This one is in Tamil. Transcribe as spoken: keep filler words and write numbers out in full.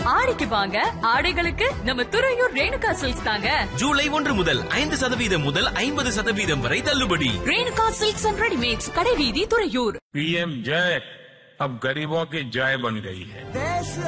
ஆடிக்கு வாங்க, ஆடைகளுக்கு நம்ம துறையூர் ரேணுகா சில்க்ஸ் தாங்க. ஜூலை ஒன்று முதல் ஐந்து சதவீதம் முதல் ஐம்பது சதவீதம் வரை தள்ளுபடி. ரேணுகா சில்க்ஸ் அண்ட் ரெடிமேட்ஸ், கடைவீதி, துறையூர். पीएम जय अब गरीबों की जय बन गई है.